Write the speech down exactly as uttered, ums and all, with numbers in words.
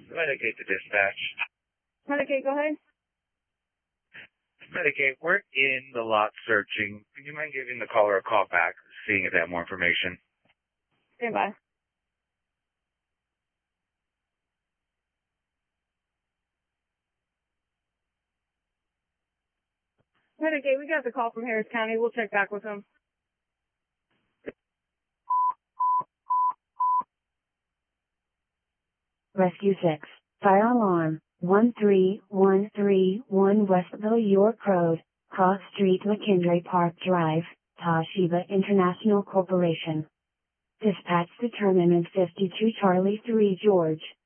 Medicaid to dispatch. Medicaid, go ahead. Medicaid, we're in the lot searching. Would you mind giving the caller a call back, seeing if they have more information? Stand by. Medicaid, we got the call from Harris County. We'll check back with them. Rescue six. Fire alarm. one three one three one Westville York Road, Cross Street, McKinley Park Drive, Toshiba International Corporation. Dispatch determinant fifty-two Charlie three George.